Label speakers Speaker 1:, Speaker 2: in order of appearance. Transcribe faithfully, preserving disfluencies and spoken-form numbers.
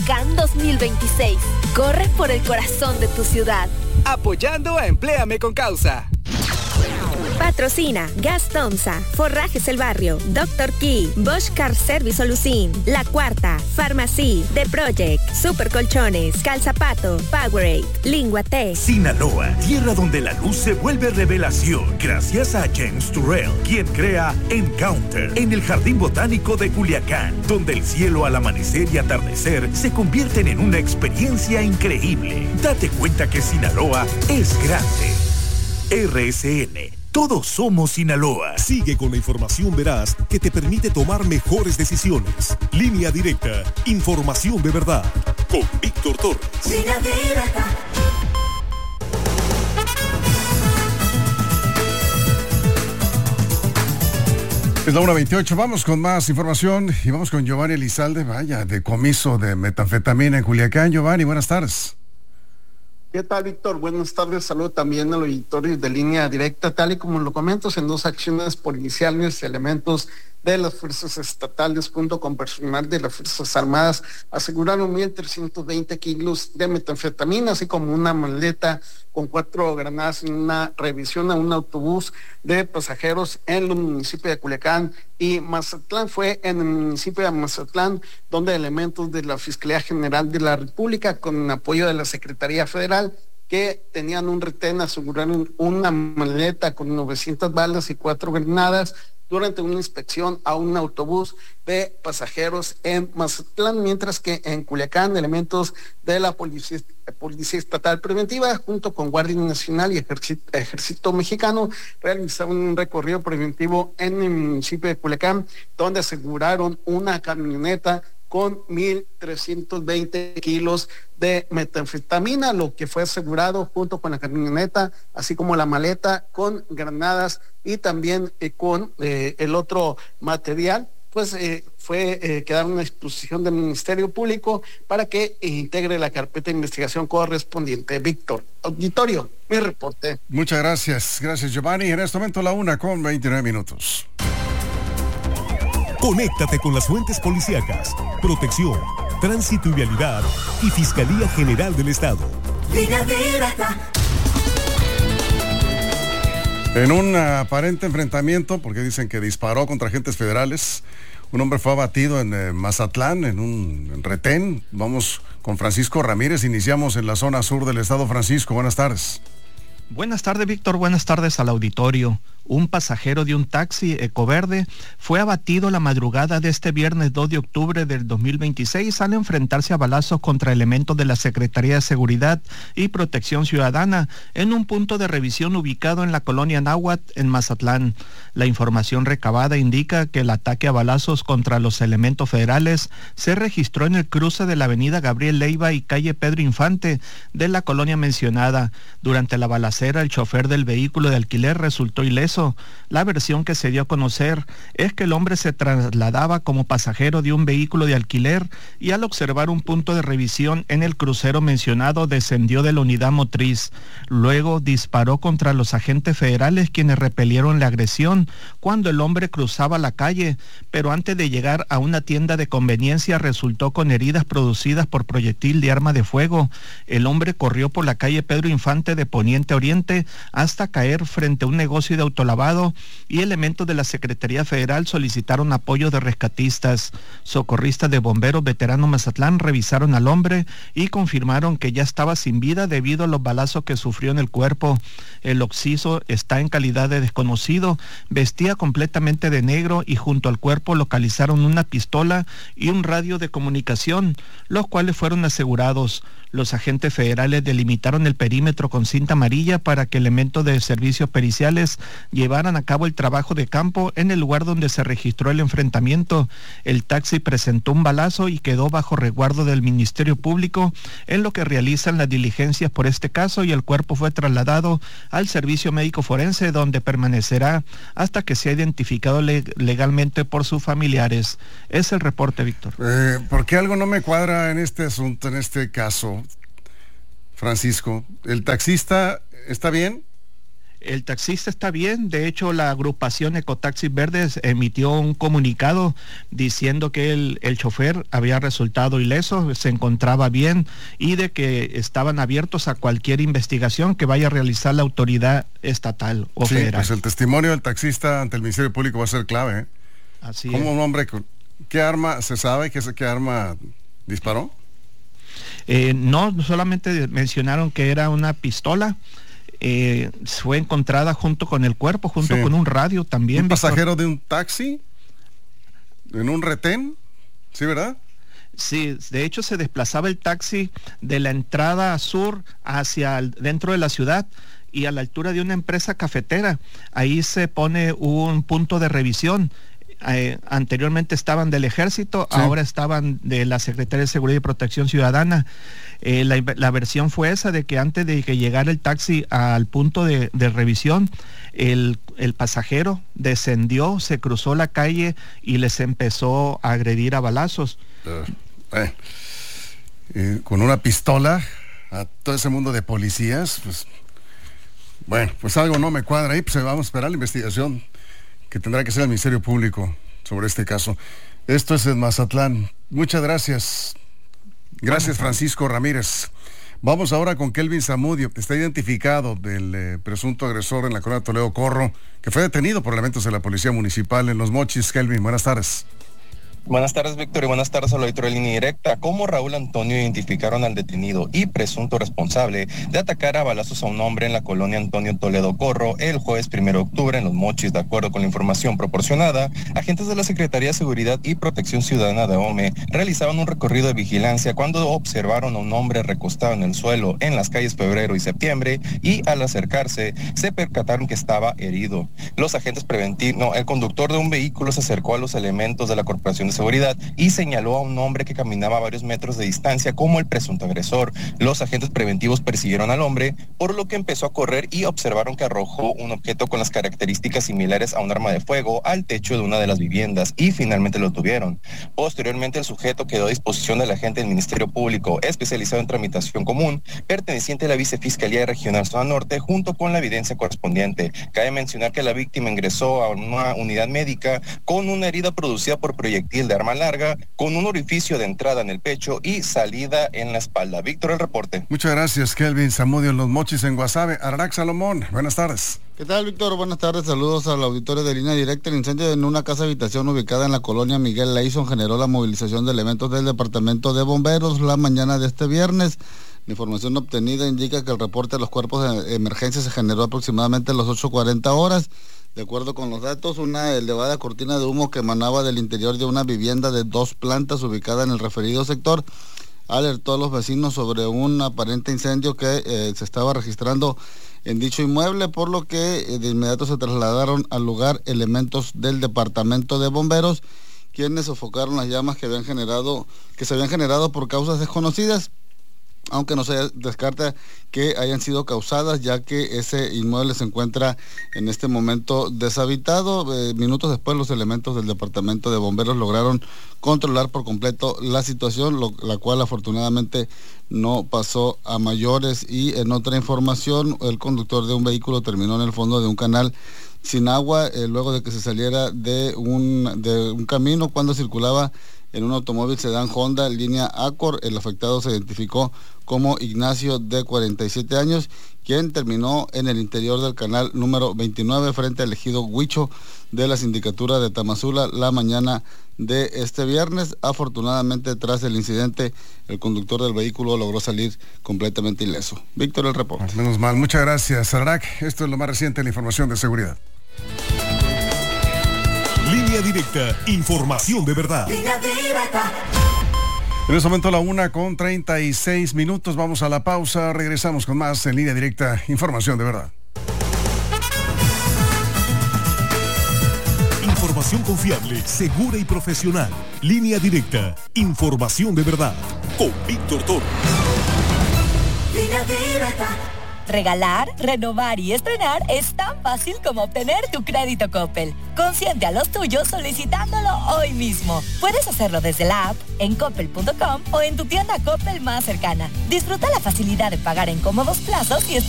Speaker 1: Culiacán dos mil veintiséis. Corre por el corazón de tu ciudad.
Speaker 2: Apoyando a Empléame con Causa.
Speaker 3: Patrocina Gas Tomsa, Forrajes El Barrio, Doctor Key, Bosch Car Service Olucín, La Cuarta, Farmacy, The Project, Super Colchones, Calzapato, Powerade, Lingua T.
Speaker 4: Sinaloa, tierra donde la luz se vuelve revelación, gracias a James Turrell, quien crea Encounter en el Jardín Botánico de Culiacán, donde el cielo al amanecer y atardecer se convierten en una experiencia increíble. Date cuenta que Sinaloa es grande. R S N. Todos somos Sinaloa.
Speaker 5: Sigue con la información veraz que te permite tomar mejores decisiones. Línea Directa. Información de verdad. Con Víctor Torres.
Speaker 6: Línea Directa.
Speaker 7: Es la una veintiocho. Vamos con más información y vamos con Giovanni Elizalde. Vaya, decomiso de metanfetamina en Culiacán. Giovanni, buenas tardes.
Speaker 8: ¿Qué tal, Víctor? Buenas tardes. Saludo también al auditorio de Línea Directa. Tal y como lo comentas, en dos acciones policiales, elementos de las fuerzas estatales junto con personal de las Fuerzas Armadas aseguraron mil trescientos veinte kilos de metanfetamina, así como una maleta con cuatro granadas en una revisión a un autobús de pasajeros en los municipios de Culiacán y Mazatlán. Fue en el municipio de Mazatlán donde elementos de la Fiscalía General de la República, con apoyo de la Secretaría Federal, que tenían un retén, aseguraron una maleta con novecientas balas y cuatro granadas durante una inspección a un autobús de pasajeros en Mazatlán, mientras que en Culiacán elementos de la Policía, Policía Estatal Preventiva junto con Guardia Nacional y Ejército, Ejército Mexicano realizaron un recorrido preventivo en el municipio de Culiacán, donde aseguraron una camioneta con mil trescientos veinte kilos de metanfetamina, lo que fue asegurado junto con la camioneta, así como la maleta con granadas y también eh, con eh, el otro material, pues eh, fue eh, quedaron a disposición del Ministerio Público para que eh, integre la carpeta de investigación correspondiente. Víctor, auditorio, mi reporte.
Speaker 7: Muchas gracias, gracias Giovanni. En este momento la una con veintinueve minutos.
Speaker 5: Conéctate con las fuentes policíacas, protección, tránsito y vialidad y Fiscalía General del Estado.
Speaker 6: Línea Directa.
Speaker 7: En un aparente enfrentamiento, porque dicen que disparó contra agentes federales, un hombre fue abatido en eh, Mazatlán, en un retén. Vamos con Francisco Ramírez, iniciamos en la zona sur del estado. Francisco, buenas tardes.
Speaker 9: Buenas tardes, Víctor, buenas tardes al auditorio. Un pasajero de un taxi Ecoverde fue abatido la madrugada de este viernes dos de octubre del dos mil veintiséis al enfrentarse a balazos contra elementos de la Secretaría de Seguridad y Protección Ciudadana en un punto de revisión ubicado en la colonia Náhuatl, en Mazatlán. La información recabada indica que el ataque a balazos contra los elementos federales se registró en el cruce de la avenida Gabriel Leiva y calle Pedro Infante de la colonia mencionada. Durante la balacera, el chofer del vehículo de alquiler resultó ileso. La versión que se dio a conocer es que el hombre se trasladaba como pasajero de un vehículo de alquiler y al observar un punto de revisión en el crucero mencionado descendió de la unidad motriz. Luego disparó contra los agentes federales, quienes repelieron la agresión cuando el hombre cruzaba la calle, pero antes de llegar a una tienda de conveniencia resultó con heridas producidas por proyectil de arma de fuego. El hombre corrió por la calle Pedro Infante de poniente a oriente hasta caer frente a un negocio de autolavado y elementos de la Secretaría Federal solicitaron apoyo de rescatistas. Socorristas de bomberos veteranos Mazatlán revisaron al hombre y confirmaron que ya estaba sin vida debido a los balazos que sufrió en el cuerpo. El occiso está en calidad de desconocido, vestía completamente de negro y junto al cuerpo localizaron una pistola y un radio de comunicación, los cuales fueron asegurados. Los agentes federales delimitaron el perímetro con cinta amarilla para que elementos de servicios periciales llevaran a cabo el trabajo de campo en el lugar donde se registró el enfrentamiento. El taxi presentó un balazo y quedó bajo resguardo del Ministerio Público, en lo que realizan las diligencias por este caso, y el cuerpo fue trasladado al Servicio Médico Forense, donde permanecerá hasta que sea identificado le- legalmente por sus familiares. Es el reporte, Víctor.
Speaker 7: Eh, ¿Por qué algo no me cuadra en este asunto, en este caso, Francisco? ¿El taxista está bien?
Speaker 9: El taxista está bien. De hecho, la agrupación Ecotaxis Verdes emitió un comunicado diciendo que el, el chofer había resultado ileso, se encontraba bien y de que estaban abiertos a cualquier investigación que vaya a realizar la autoridad estatal o
Speaker 7: sí,
Speaker 9: federal.
Speaker 7: Pues el testimonio del taxista ante el Ministerio Público va a ser clave, ¿eh?
Speaker 9: Así
Speaker 7: ¿Cómo
Speaker 9: es.
Speaker 7: un hombre, qué arma, se sabe qué, qué arma disparó?
Speaker 9: Eh, no, solamente mencionaron que era una pistola. Eh, fue encontrada junto con el cuerpo, junto
Speaker 7: sí.
Speaker 9: con un radio también.
Speaker 7: ¿Un
Speaker 9: Víctor.
Speaker 7: pasajero de un taxi? ¿En un retén? ¿Sí, verdad?
Speaker 9: Sí, de hecho se desplazaba el taxi de la entrada sur hacia el, dentro de la ciudad y a la altura de una empresa cafetera. Ahí se pone un punto de revisión. Eh, anteriormente estaban del Ejército, sí. ahora estaban de la Secretaría de Seguridad y Protección Ciudadana. Eh, la, la versión fue esa de que antes de que llegara el taxi al punto de, de revisión, el, el pasajero descendió, se cruzó la calle y les empezó a agredir a balazos.
Speaker 7: Uh, eh, eh, con una pistola a todo ese mundo de policías, pues bueno, pues algo no me cuadra ahí, pues vamos a esperar la investigación que tendrá que ser el Ministerio Público sobre este caso. Esto es en Mazatlán. Muchas gracias. Gracias, Francisco Ramírez. Vamos ahora con Kelvin Zamudio. Está identificado del eh, presunto agresor en la colonia Toledo Corro, que fue detenido por elementos de la Policía Municipal en Los Mochis. Kelvin, buenas tardes.
Speaker 10: Buenas tardes, Víctor, y buenas tardes al auditorio de Línea Directa. Como Raúl Antonio identificaron al detenido y presunto responsable de atacar a balazos a un hombre en la colonia Antonio Toledo Corro el jueves primero de octubre en Los Mochis. De acuerdo con la información proporcionada, agentes de la Secretaría de Seguridad y Protección Ciudadana de O M E realizaban un recorrido de vigilancia cuando observaron a un hombre recostado en el suelo en las calles Febrero y Septiembre, y al acercarse se percataron que estaba herido. Los agentes preventivos, no, el conductor de un vehículo se acercó a los elementos de la Corporación de Seguridad y señaló a un hombre que caminaba a varios metros de distancia como el presunto agresor. Los agentes preventivos persiguieron al hombre, por lo que empezó a correr y observaron que arrojó un objeto con las características similares a un arma de fuego al techo de una de las viviendas y finalmente lo tuvieron. Posteriormente, el sujeto quedó a disposición del agente del Ministerio Público especializado en tramitación común, perteneciente a la Vicefiscalía Regional Zona Norte, junto con la evidencia correspondiente. Cabe mencionar que la víctima ingresó a una unidad médica con una herida producida por proyectil de arma larga, con un orificio de entrada en el pecho y salida en la espalda. Víctor, el reporte.
Speaker 7: Muchas gracias, Kelvin Zamudio en Los Mochis, en Guasave. Ararac Salomón, buenas tardes.
Speaker 11: ¿Qué tal, Víctor? Buenas tardes, saludos al auditorio de Línea Directa. El incendio en una casa habitación ubicada en la colonia Miguel Leison generó la movilización de elementos del Departamento de Bomberos la mañana de este viernes. La información obtenida indica que el reporte de los cuerpos de emergencia se generó aproximadamente a las ocho cuarenta horas. De acuerdo con los datos, una elevada cortina de humo que emanaba del interior de una vivienda de dos plantas ubicada en el referido sector alertó a los vecinos sobre un aparente incendio que eh, se estaba registrando en dicho inmueble, por lo que eh, de inmediato se trasladaron al lugar elementos del Departamento de Bomberos, quienes sofocaron las llamas que habían generado, que se habían generado por causas desconocidas, aunque no se descarta que hayan sido causadas, ya que ese inmueble se encuentra en este momento deshabitado. Eh, minutos después, los elementos del Departamento de Bomberos lograron controlar por completo la situación, lo, la cual afortunadamente no pasó a mayores. Y en otra información, el conductor de un vehículo terminó en el fondo de un canal sin agua, eh, luego de que se saliera de un, de un camino cuando circulaba en un automóvil sedán Honda línea Accord. El afectado se identificó como Ignacio, de cuarenta y siete años, quien terminó en el interior del canal número veintinueve frente al ejido Huicho de la sindicatura de Tamazula la mañana de este viernes. Afortunadamente, tras el incidente, el conductor del vehículo logró salir completamente ileso. Víctor, el reporte.
Speaker 7: Menos mal, muchas gracias, Arac. Esto es lo más reciente en la información de seguridad.
Speaker 5: Línea Directa, información de verdad.
Speaker 6: Línea Directa.
Speaker 7: En este momento la una con treinta y seis minutos, vamos a la pausa, regresamos con más en Línea Directa, información de verdad.
Speaker 5: Información confiable, segura y profesional. Línea Directa, información de verdad. Con Víctor Toro.
Speaker 6: Línea Directa.
Speaker 12: Regalar, renovar y estrenar es tan fácil como obtener tu crédito Coppel. Consiente a los tuyos solicitándolo hoy mismo. Puedes hacerlo desde la app, en coppel punto com o en tu tienda Coppel más cercana. Disfruta la facilidad de pagar en cómodos plazos y esperar